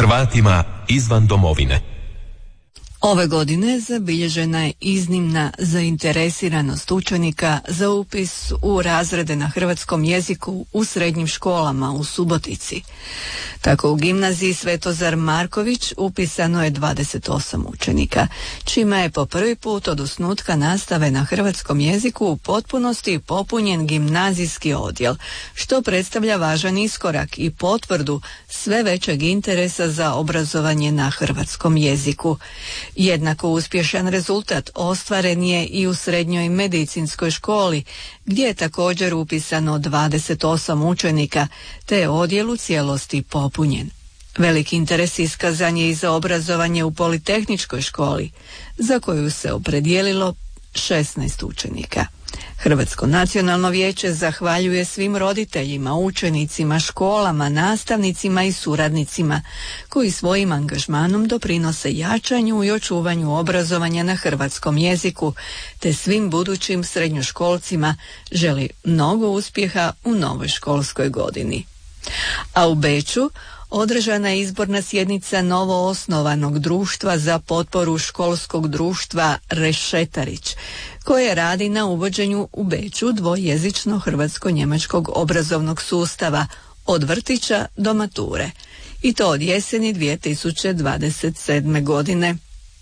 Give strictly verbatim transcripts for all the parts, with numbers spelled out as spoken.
Hrvatima izvan domovine. Ove godine zabilježena je iznimna zainteresiranost učenika za upis u razrede na hrvatskom jeziku u srednjim školama u Subotici. Tako u gimnaziji Svetozar Marković upisano je dvadeset osam učenika, čime je po prvi put od osnutka nastave na hrvatskom jeziku u potpunosti popunjen gimnazijski odjel, što predstavlja važan iskorak i potvrdu sve većeg interesa za obrazovanje na hrvatskom jeziku. Jednako uspješan rezultat ostvaren je i u srednjoj medicinskoj školi, gdje je također upisano dvadeset osam učenika, te je odjel u cijelosti popunjen. Veliki interes iskazan je i za obrazovanje u Politehničkoj školi, za koju se opredijelilo šesnaest učenika. Hrvatsko nacionalno vijeće zahvaljuje svim roditeljima, učenicima, školama, nastavnicima i suradnicima koji svojim angažmanom doprinose jačanju i očuvanju obrazovanja na hrvatskom jeziku, te svim budućim srednjoškolcima želi mnogo uspjeha u novoj školskoj godini. A u Beču održana je izborna sjednica novoosnovanog društva za potporu školskog društva Rešetarić, koje radi na uvođenju u Beču dvojezično hrvatsko-njemačkog obrazovnog sustava od vrtića do mature, i to od jeseni dvije tisuće dvadeset sedme. godine.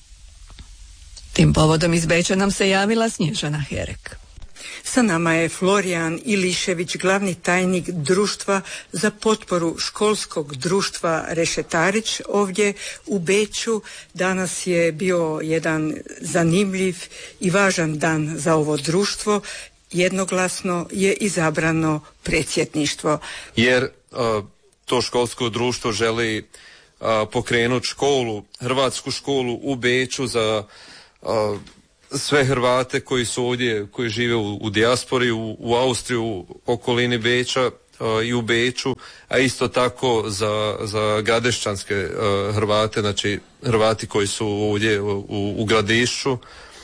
Tim povodom iz Beča nam se javila Snježana Herek. Sa nama je Florijan Ilišević, glavni tajnik društva za potporu školskog društva Rešetarić ovdje u Beču. Danas je bio jedan zanimljiv i važan dan za ovo društvo. Jednoglasno je izabrano predsjedništvo. Jer uh, to školsko društvo želi uh, pokrenuti školu, hrvatsku školu u Beču za uh, sve Hrvate koji su ovdje, koji žive u, u dijaspori, u, u Austriji, u okolini Beča uh, i u Beču, a isto tako za, za Gadešćanske uh, Hrvate, znači Hrvati koji su ovdje u, u Gradišću, uh,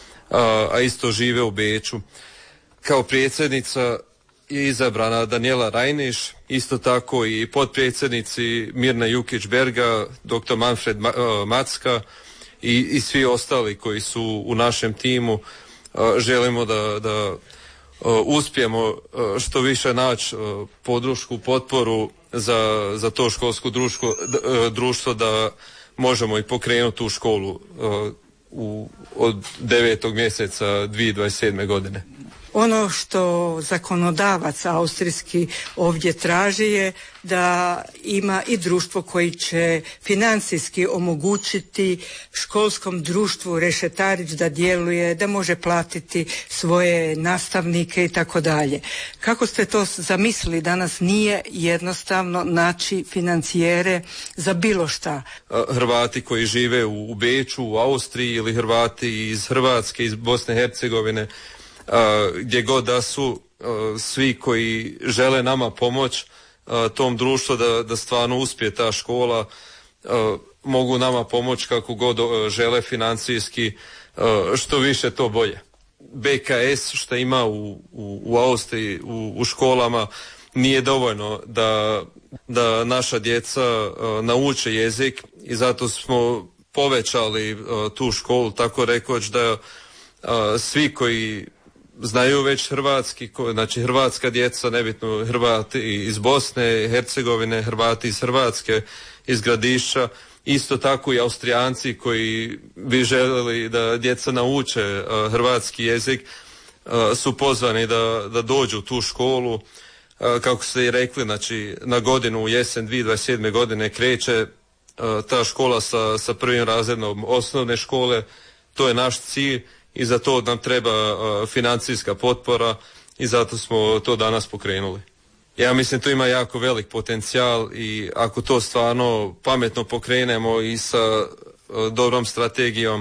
a isto žive u Beču. Kao predsjednica je izabrana Danijela Rajniš, isto tako i potpredsjednici Mirna Jukić-Berga, doktor Manfred Ma, uh, Macka, I, i svi ostali koji su u našem timu. Uh, želimo da, da uh, uspijemo uh, što više naći uh, podršku, potporu za, za to školsko društvo, d, uh, društvo da možemo i pokrenuti tu školu uh, u, od devetog mjeseca dvije tisuće dvadeset sedme. godine. Ono što zakonodavac austrijski ovdje traži je da ima i društvo koji će financijski omogućiti školskom društvu Rešetarić da djeluje, da može platiti svoje nastavnike i tako dalje. Kako ste to zamislili? Danas nije jednostavno naći financijere za bilo šta. Hrvati koji žive u Beču, u Austriji, ili Hrvati iz Hrvatske, iz Bosne i Hercegovine, Uh, gdje god da su, uh, svi koji žele nama pomoć, uh, tom društvu da, da stvarno uspije ta škola, uh, mogu nama pomoć kako god uh, žele financijski, uh, što više to bolje. B K S što ima u, u, u Austriji u, u školama nije dovoljno da, da naša djeca uh, nauče jezik, i zato smo povećali uh, tu školu, tako rekoć da uh, svi koji znaju već hrvatski, znači hrvatska djeca, nebitno Hrvati iz Bosne, Hercegovine, Hrvati iz Hrvatske, iz Gradišća, isto tako i Austrijanci koji bi željeli da djeca nauče uh, hrvatski jezik, uh, su pozvani da, da dođu u tu školu. Uh, kako ste i rekli, znači na godinu u jesen dvije tisuće dvadeset sedme. godine kreće uh, ta škola sa, sa prvim razredom osnovne škole. To je naš cilj. I za to nam treba uh, financijska potpora, i zato smo to danas pokrenuli. Ja mislim to ima jako velik potencijal, i ako to stvarno pametno pokrenemo i sa uh, dobrom strategijom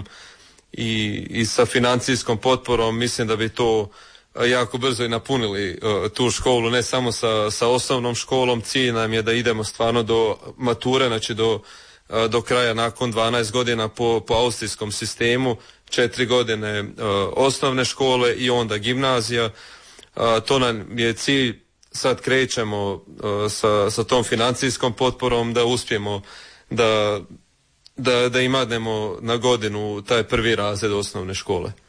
i, i sa financijskom potporom, mislim da bi to uh, jako brzo i napunili uh, tu školu, ne samo sa, sa osnovnom školom. Cilj nam je da idemo stvarno do mature, znači do, uh, do kraja nakon dvanaest godina po, po austrijskom sistemu, četiri godine uh, osnovne škole i onda gimnazija. Uh, to nam je cilj. Sad krećemo uh, sa, sa tom financijskom potporom da uspijemo da, da, da imadnemo na godinu taj prvi razred osnovne škole.